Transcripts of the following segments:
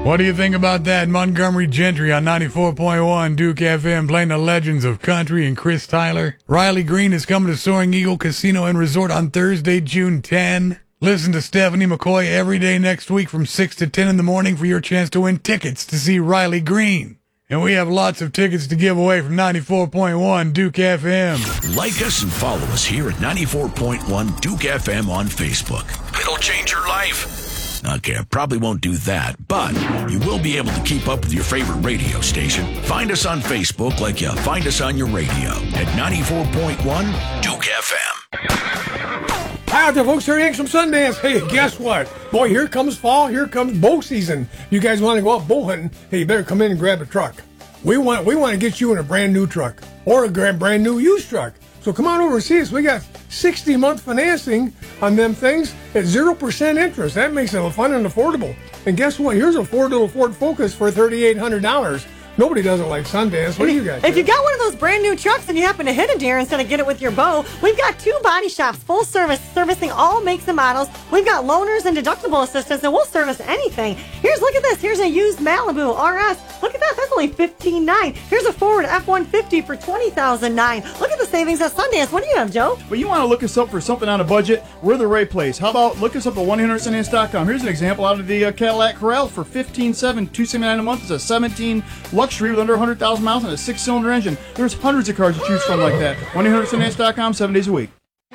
What do you think about that? Montgomery Gentry on 94.1 Duke FM playing the legends of country and Chris Tyler. Riley Green is coming to Soaring Eagle Casino and Resort on Thursday, June 10. Listen to Stephanie McCoy every day next week from 6 to 10 in the morning for your chance to win tickets to see Riley Green. And we have lots of tickets to give away from 94.1 Duke FM. Like us and follow us here at 94.1 Duke FM on Facebook. It'll change your life. Okay, I probably won't do that, but you will be able to keep up with your favorite radio station. Find us on Facebook like you find us on your radio at 94.1 Duke FM. Hi out there, folks. Here Yanks from Sundance. Hey, guess what? Boy, here comes fall. Here comes bow season. You guys want to go out bow hunting? Hey, you better come in and grab a truck. We want to get you in a brand new truck or a brand new used truck. So come on over and see us. We got 60-month financing on them things at 0% interest. That makes it fun and affordable. And guess what? Here's a little Ford Focus for $3,800. Nobody does it like Sundance. What do you guys If you got one of those brand new trucks and you happen to hit a deer instead of get it with your bow, we've got 2 body shops, full service, servicing all makes and models. We've got loaners and deductible assistance, and we'll service anything. Look at this. Here's a used Malibu RS. Look at that. That's only $15,900. Here's a Ford F-150 for $20,009. Look at the savings at Sundance. What do you have, Joe? Well, you want to look us up for something on a budget? We're the right place. How about look us up at 1-800-Sundance.com. Here's an example out of the Cadillac Corral for $15,700, $279 a month. It's a 17 luxury with under 100,000 miles and a 6-cylinder engine. There's hundreds of cars to choose from like that. 1-800-Sundance.com, 7 days a week.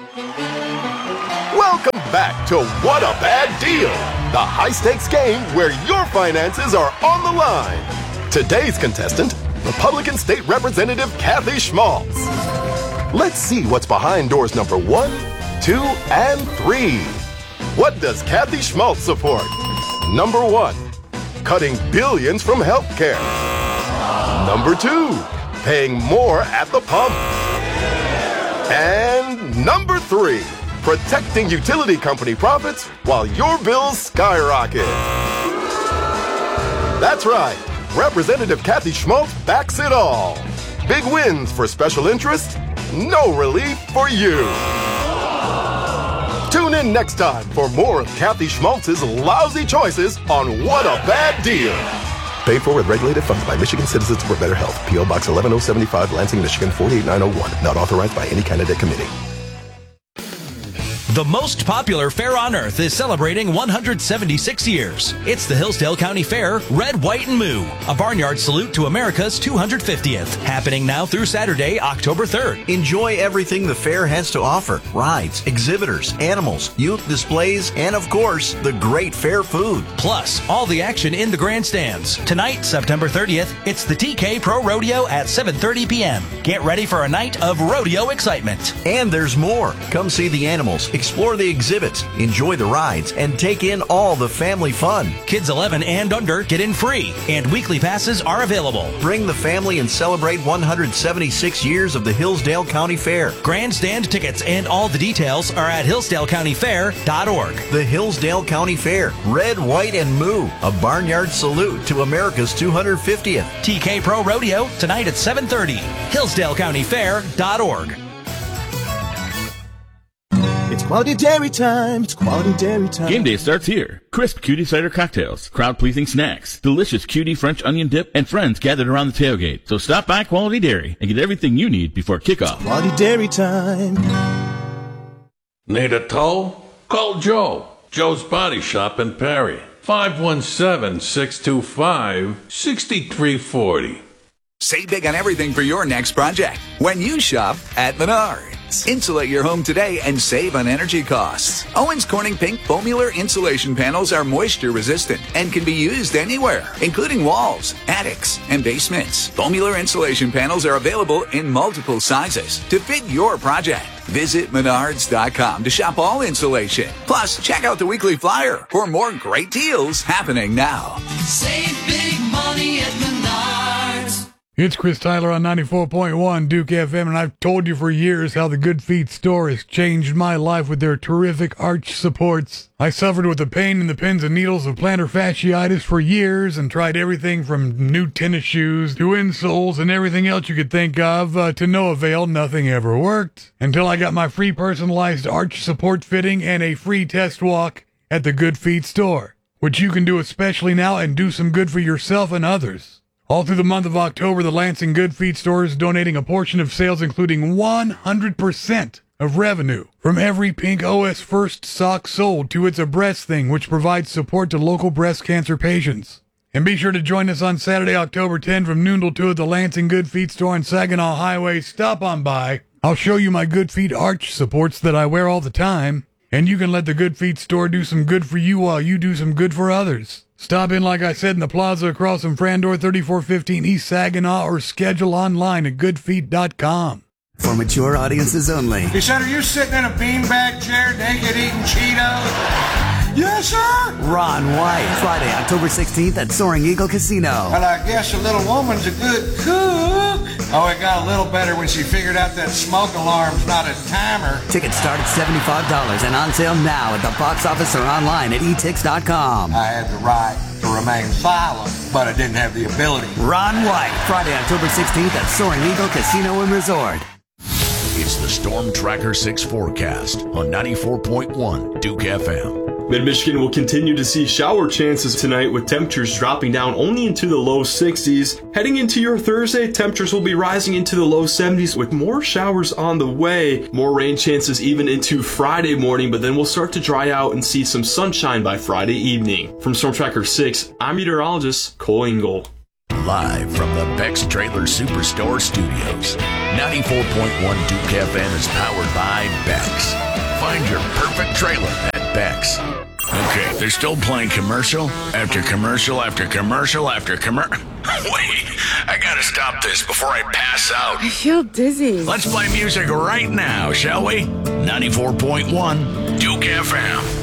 Welcome back to What a Bad Deal, the high-stakes game where your finances are on the line. Today's contestant, Republican State Representative Kathy Schmaltz. Let's see what's behind doors number 1, 2, and 3. What does Kathy Schmaltz support? Number 1, cutting billions from healthcare. Number 2, paying more at the pump. And number 3, protecting utility company profits while your bills skyrocket. That's right. Representative Kathy Schmaltz backs it all. Big wins for special interests, no relief for you. Tune in next time for more of Kathy Schmaltz's lousy choices on What a Bad Deal. Paid for with regulated funds by Michigan Citizens for Better Health. P.O. Box 11075, Lansing, Michigan 48901. Not authorized by any candidate committee. The most popular fair on earth is celebrating 176 years. It's the Hillsdale County Fair, Red, White, and Moo, a barnyard salute to America's 250th, happening now through Saturday, October 3rd. Enjoy everything the fair has to offer. Rides, exhibitors, animals, youth displays, and of course, the great fair food. Plus, all the action in the grandstands. Tonight, September 30th, it's the TK Pro Rodeo at 7:30 p.m. Get ready for a night of rodeo excitement. And there's more. Come see the animals, explore the exhibits, enjoy the rides, and take in all the family fun. Kids 11 and under get in free, and weekly passes are available. Bring the family and celebrate 176 years of the Hillsdale County Fair. Grandstand tickets and all the details are at hillsdalecountyfair.org. The Hillsdale County Fair, Red, White, and Moo, a barnyard salute to America's 250th. TK Pro Rodeo, tonight at 7:30. hillsdalecountyfair.org. It's quality dairy time. It's quality dairy time. Game day starts here. Crisp cutie cider cocktails, crowd-pleasing snacks, delicious cutie French onion dip, and friends gathered around the tailgate. So stop by Quality Dairy and get everything you need before kickoff. It's quality dairy time. Need a tow? Call Joe. Joe's Body Shop in Perry. 517-625-6340. Save big on everything for your next project when you shop at Menards. Insulate your home today and save on energy costs. Owens Corning Pink Foamular insulation panels are moisture resistant and can be used anywhere, including walls, attics, and basements. Foamular insulation panels are available in multiple sizes to fit your project. Visit Menards.com to shop all insulation. Plus, check out the weekly flyer for more great deals happening now. Save big money at Menards. It's Chris Tyler on 94.1 Duke FM, and I've told you for years how the Good Feet store has changed my life with their terrific arch supports. I suffered with the pain in the pins and needles of plantar fasciitis for years and tried everything from new tennis shoes to insoles and everything else you could think of. To no avail, nothing ever worked until I got my free personalized arch support fitting and a free test walk at the Good Feet store. which you can do especially now and do some good for yourself and others. All through the month of October, the Lansing Good Feet store is donating a portion of sales, including 100% of revenue from every Pink OS First sock sold to It's a Breast Thing, which provides support to local breast cancer patients. And be sure to join us on Saturday, October 10 from noon till 2 at the Lansing Good Feet store on Saginaw Highway. Stop on by. I'll show you my Good Feet arch supports that I wear all the time. And you can let the Good Feet store do some good for you while you do some good for others. Stop in, like I said, in the plaza across from Frandor, 3415 East Saginaw, or schedule online at goodfeet.com. For mature audiences only. He said, are you sitting in a beanbag chair naked eating Cheetos? Yes, sir. Ron White, Friday, October 16th at Soaring Eagle Casino. Well, I guess a little woman's a good cook. Oh, it got a little better when she figured out that smoke alarm's not a timer. Tickets start at $75 and on sale now at the box office or online at etix.com. I had the right to remain silent, but I didn't have the ability. Ron White, Friday, October 16th at Soaring Eagle Casino and Resort. It's the Storm Tracker 6 forecast on 94.1 Duke FM. Mid-Michigan will continue to see shower chances tonight with temperatures dropping down only into the low 60s. Heading into your Thursday, temperatures will be rising into the low 70s with more showers on the way. More rain chances even into Friday morning, but then we'll start to dry out and see some sunshine by Friday evening. From Storm Tracker 6, I'm meteorologist Cole Engel. Live from the Beck's Trailer Superstore Studios, 94.1 Duke FM is powered by Beck's. Find your perfect trailer at Beck's. Okay, they're still playing commercial after commercial after commercial after commercial. Wait, I gotta stop this before I pass out. I feel dizzy. Let's play music right now, shall we? 94.1 Duke FM.